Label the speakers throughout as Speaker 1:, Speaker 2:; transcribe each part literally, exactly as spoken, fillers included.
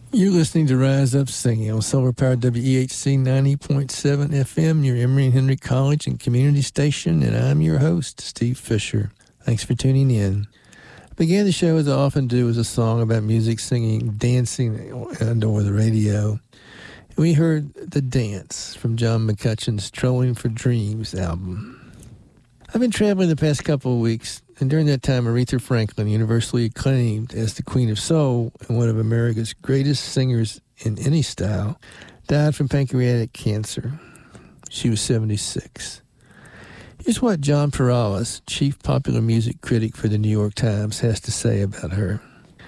Speaker 1: You're listening to Rise Up Singing on Solar Powered W E H C ninety point seven F M, your Emory and Henry College and community station, and I'm your host, Steve Fisher. Thanks for tuning in. I began the show, as I often do, with a song about music, singing, dancing, and or the radio. We heard The Dance from John McCutcheon's Trolling for Dreams album. I've been traveling the past couple of weeks, and during that time, Aretha Franklin, universally acclaimed as the Queen of Soul and one of America's greatest singers in any style, died from pancreatic cancer. She was seventy-six. Here's what John Perales, chief popular music critic for the New York Times, has to say about her.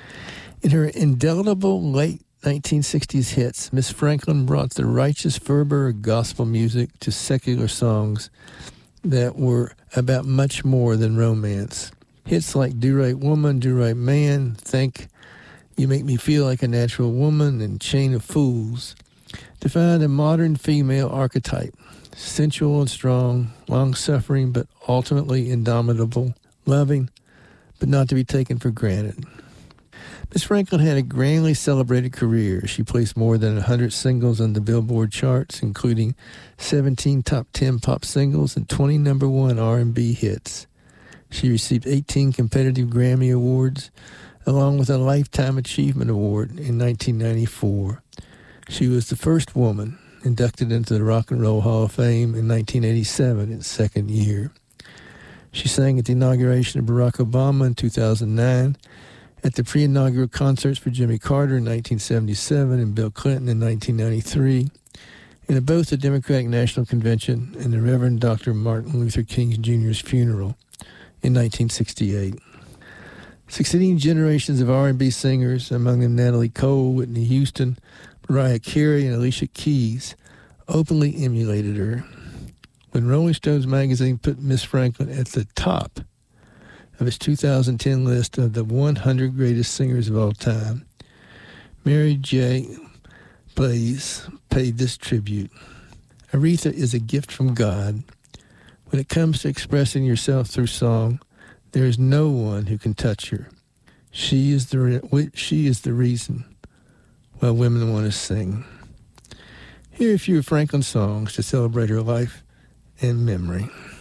Speaker 1: In her indelible late nineteen sixties hits, Miss Franklin brought the righteous fervor of gospel music to secular songs that were about much more than romance. Hits like Do Right Woman, Do Right Man, Think, You Make Me Feel Like a Natural Woman, and Chain of Fools defined a modern female archetype, sensual and strong, long-suffering but ultimately indomitable, loving but not to be taken for granted. Miss Franklin had a grandly celebrated career. She placed more than one hundred singles on the Billboard charts, including seventeen top ten pop singles and twenty number one R and B hits. She received eighteen competitive Grammy Awards, along with a Lifetime Achievement Award in nineteen ninety-four. She was the first woman inducted into the Rock and Roll Hall of Fame in nineteen eighty-seven, its second year. She sang at the inauguration of Barack Obama in two thousand nine, at the pre-inaugural concerts for Jimmy Carter in nineteen seventy-seven and Bill Clinton in nineteen ninety-three, and at both the Democratic National Convention and the Reverend Doctor Martin Luther King Junior's funeral in nineteen sixty-eight. Succeeding generations of R and B singers, among them Natalie Cole, Whitney Houston, Mariah Carey, and Alicia Keys, openly emulated her. When Rolling Stones magazine put Miss Franklin at the top of its two thousand ten list of the one hundred greatest singers of all time, Mary J. Blaze paid this tribute. Aretha is a gift from God. When it comes to expressing yourself through song, there is no one who can touch her. She is the re- she is the reason why women want to sing. Here are a few of Franklin's songs to celebrate her life and memory.